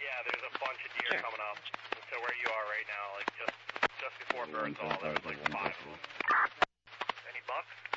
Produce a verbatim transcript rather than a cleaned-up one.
Yeah, there's a bunch of deer Sure. coming up. And so where you are right now, like just just before Birdsall, there's like five of them. Any bucks?